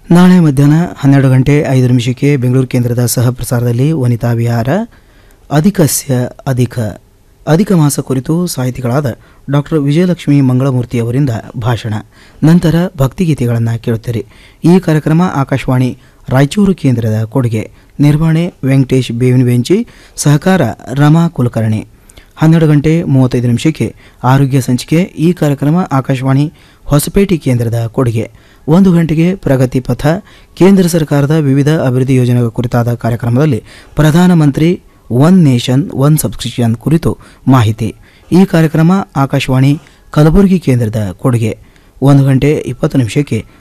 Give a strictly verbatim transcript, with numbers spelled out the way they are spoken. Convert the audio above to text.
ನಾಳೆ ಮಧ್ಯಾಹ್ನ ಹನ್ನೆರಡು ಗಂಟೆ ಐದು ನಿಮಿಷಕ್ಕೆ ಬೆಂಗಳೂರು ಕೇಂದ್ರದ ಸಹ ಪ್ರಸಾರದಲ್ಲಿ ವನಿತಾ ವಿಹಾರ ಅಧಿಕಸ್ಯ ಅಧಿಕ ಅಧಿಕ ಮಾಸ ಕುರಿತು ಸಾಹಿತಿಗಳಾದ ಡಾಕ್ಟರ್ ವಿಜಯಲಕ್ಷ್ಮಿ ಮಂಗಳಮೂರ್ತಿ ಅವರಿಂದ ಭಾಷಣ. ನಂತರ ಭಕ್ತಿಗೀತೆಗಳನ್ನು ಕೇಳುತ್ತೀರಿ. ಈ ಕಾರ್ಯಕ್ರಮ ಆಕಾಶವಾಣಿ ರಾಯಚೂರು ಕೇಂದ್ರದ ಕೊಡುಗೆ. ನಿರ್ವಹಣೆ ವೆಂಕಟೇಶ್ ಬೇವಿನ ಬೆಂಚಿ, ಸಹಕಾರ ರಮಾ ಕುಲಕರ್ಣಿ. ಹನ್ನೆರಡು ಗಂಟೆ ಮೂವತ್ತೈದು ನಿಮಿಷಕ್ಕೆ ಆರೋಗ್ಯ ಸಂಚಿಕೆ. ಈ ಕಾರ್ಯಕ್ರಮ ಆಕಾಶವಾಣಿ ಹೊಸಪೇಟೆ ಕೇಂದ್ರದ ಕೊಡುಗೆ. ಒಂದು ಗಂಟೆಗೆ ಪ್ರಗತಿ ಪಥ, ಕೇಂದ್ರ ಸರ್ಕಾರದ ವಿವಿಧ ಅಭಿವೃದ್ಧಿ ಯೋಜನೆಗಳ ಕುರಿತಾದ ಕಾರ್ಯಕ್ರಮದಲ್ಲಿ ಪ್ರಧಾನಮಂತ್ರಿ ಒನ್ ನೇಷನ್ ಒನ್ ಸಬ್ಸ್ಕ್ರಿಪ್ಷನ್ ಕುರಿತು ಮಾಹಿತಿ. ಈ ಕಾರ್ಯಕ್ರಮ ಆಕಾಶವಾಣಿ ಕಲಬುರಗಿ ಕೇಂದ್ರದ ಕೊಡುಗೆ. ಒಂದು ಗಂಟೆ ಇಪ್ಪತ್ತು ನಿಮಿಷಕ್ಕೆ